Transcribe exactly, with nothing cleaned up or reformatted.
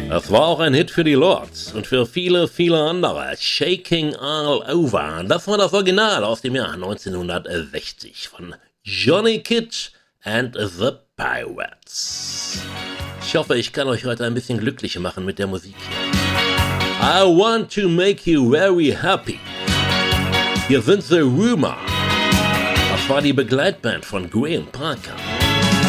Das war auch ein Hit für die Lords und für viele, viele andere. Shaking All Over. Das war das Original aus dem Jahr neunzehnhundertsechzig von Johnny Kidd and the Pirates. Ich hoffe, ich kann euch heute ein bisschen glücklicher machen mit der Musik hier. I want to make you very happy. Hier sind The Rumor. Das war die Begleitband von Graham Parker.